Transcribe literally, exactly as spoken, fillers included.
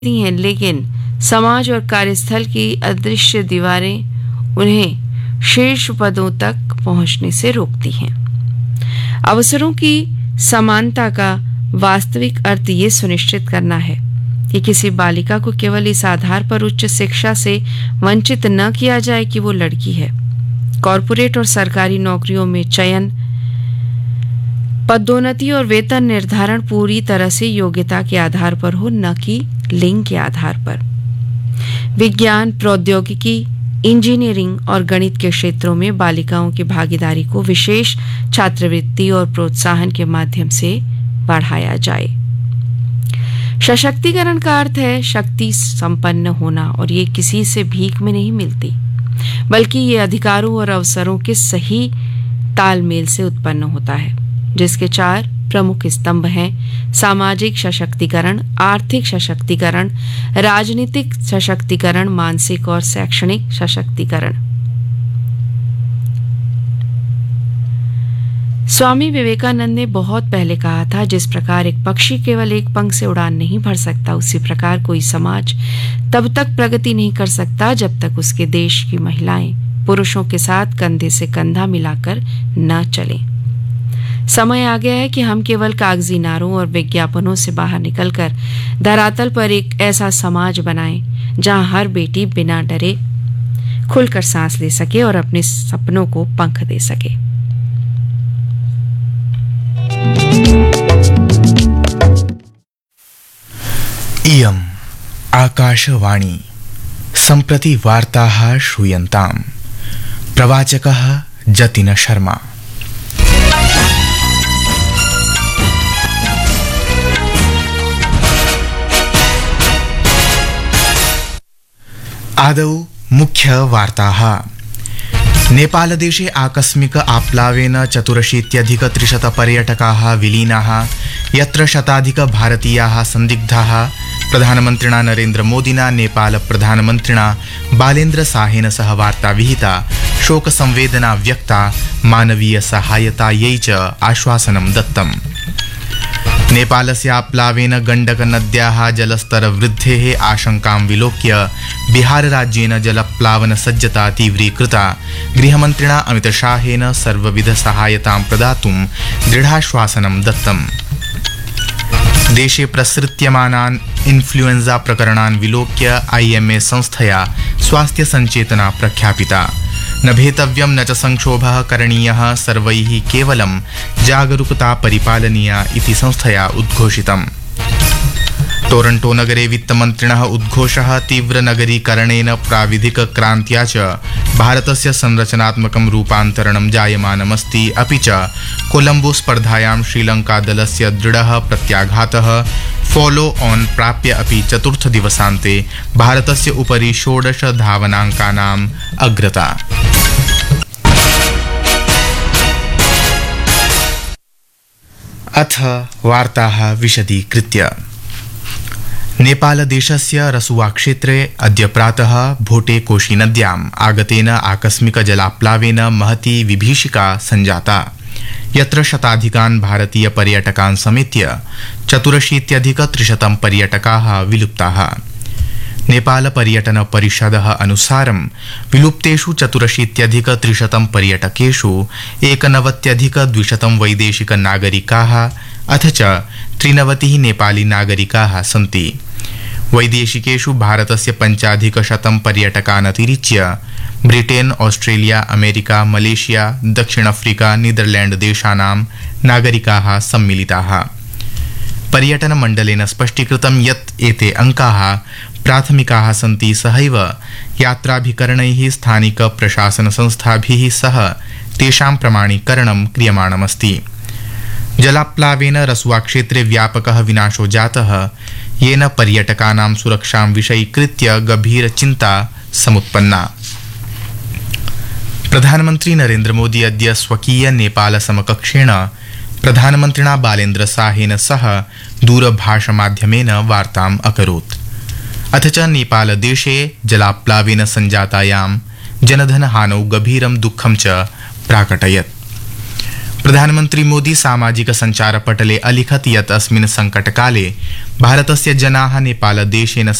हैं, लेकिन समाज और कार्यस्थल की अदृश्य दीवारें उन्हें शीर्ष पदों तक पहुंचने से रोकती हैं। अवसरों की समानता का वास्तविक अर्थ ये सुनिश्चित करना है कि किसी बालिका को केवल इस आधार पर उच्च शिक्षा से वंचित न किया जाए कि वो लड़की है। कॉरपोरेट और सरकारी नौकरियों में चयन, पदोन्नति और वेतन निर्धारण पूरी तरह से योग्यता के आधार पर हो, न कि लिंग के आधार पर। विज्ञान, प्रौद्योगिकी, इंजीनियरिंग और गणित के क्षेत्रों में बालिकाओं की भागीदारी को विशेष छात्रवृत्ति और प्रोत्साहन के माध्यम से बढ़ाया जाए। सशक्तिकरण का अर्थ है शक्ति संपन्न होना, और ये किसी से भीख में नहीं मिलती, बल्कि ये अधिकारों और अवसरों के सही तालमेल से उत्पन्न होता है, जिसके चार प्रमुख स्तंभ हैं: सामाजिक सशक्तिकरण, आर्थिक सशक्तिकरण, राजनीतिक सशक्तिकरण, मानसिक और शैक्षणिक सशक्तिकरण। स्वामी विवेकानंद ने बहुत पहले कहा था, जिस प्रकार एक पक्षी केवल एक पंख से उड़ान नहीं भर सकता, उसी प्रकार कोई समाज तब तक प्रगति नहीं कर सकता जब तक उसके देश की महिलाएं पुरुषों के साथ कंधे से कंधा मिलाकर न चलें। समय आ गया है कि हम केवल कागजी नारों और विज्ञापनों से बाहर निकलकर धरातल पर एक ऐसा समाज बनाएं जहां हर बेटी बिना डरे खुलकर सांस ले सके और अपने सपनों को पंख दे सके। इयम् आकाशवाणी, सम्प्रति वार्ताः श्रूयन्ताम्। प्रवाचकः जतिन शर्मा। आदौ मुख्य वार्ताः। नेपालदेशे आकस्मिक आप्लावेन चतुरशीत्यधिक त्रिशत पर्यटकाः विलीनाः, यत्र शताधिक भारतीयाः संदिग्धाः। प्रधानमन्त्रिणा नरेन्द्र मोदिना नेपाल प्रधानमन्त्रिणा बालेन्द्र शाहेन सह वार्ता विहिता, शोकसंवेदना व्यक्ता, मानवीय सहायतायै च आश्वासनं दत्तम्। नेपालस्य आप्लावेन गण्डक नद्याः जलस्तरवृद्धेः आशंकां विलोक्य बिहारराज्येन जलप्लावन सज्जता तीव्रीकृता। गृहमन्त्रिणा अमितशाहेन सर्वविध सहायतां प्रदातुं दृढाश्वासनं दत्तम्। देशे प्रसृत्यमानान् इन्फ्लुएन्जा प्रकरणान् विलोक्य आईएमए संस्थया स्वास्थ्य सञ्चेतना प्रख्यापिता। न भेतव्यं न च संक्षोभः करणीयः, सर्वैः केवलं जागरूकता परिपालनीया इति संस्थया उद्घोषितम्। टोरंटो नगरे वित्तमन्त्रिणः उद्घोषः, तीव्रनगरीकरणेन प्राविधिक क्रान्त्या च भारतस्य संरचनात्मकं रूपान्तरणं जायमानमस्ति। अपि च कोलंबो स्पर्धायां श्रीलङ्कादलस्य दृढः प्रत्याघातः। फॉलो ऑन प्राप्य अपि चतुर्थ दिवसान्ते भारतस्य उपरि षोडश धावनाङ्कानाम् अग्रता। अथ वार्ताः विशदीकृत्य। नेपालदेशस्य रसुवा क्षेत्रे अद्य प्रातः भोटे कोशी नद्याम् आगतेन आकस्मिक जलाप्लावेन महती विभीषिका सञ्जाता, यत्र शताधिकान् भारतीय पर्यटकान् समेत्य चतुरशीत्यधिक त्रिशतं पर्यटकाः विलुप्ताः। नेपाल पर्यटन परिषदः अनुसारं विलुप्तेषु चतुरशीत्यधिक त्रिशतं पर्यटकेषु एकनवत्यधिक द्विशतं वैदेशिक नागरिकाः अथ च त्रिनवतिः नेपाली नागरिकाः सन्ति। वैदेशिकेषु भारतस्य पञ्चाधिकशतं पर्यटकान् अतिरिच्य ब्रिटेन, ऑस्ट्रेलिया, अमेरिका, मलेशिया, दक्षिण अफ्रीका, नीदरलैंड देशानां नागरिकाः सम्मिलिताः। पर्यटन मण्डलेन स्पष्टीकृतं यत् एते अंकाः प्राथमिकाः सन्ति, सहैव यात्राभिकरणैः स्थानिक प्रशासन संस्थाभिः सह तेषां प्रमाणीकरणं क्रियमाणमस्ति। जलाप्लावेन रसुवा क्षेत्रे व्यापकः विनाशो जातः, येन पर्यटकानां सुरक्षां विषयीकृत्य गभीर चिन्ता समुत्पन्ना। प्रधानमन्त्री नरेन्द्र मोदी अद्य स्वकीय नेपाल समकक्षेण प्रधानमन्त्रिणा बालेन्द्र शाहेन सह दूरभाषमाध्यमेन वार्ताम् अकरोत्। अथ च नेपालदेशे जलाप्लावेन सञ्जातायां जनधनहानौ गभीरं दुःखं च प्राकटयत्। प्रधानमन्त्री मोदी सामाजिक सञ्चारपटले अलिखत् यत् अस्मिन् संकटकाले भारतस्य जनाः नेपालदेशेन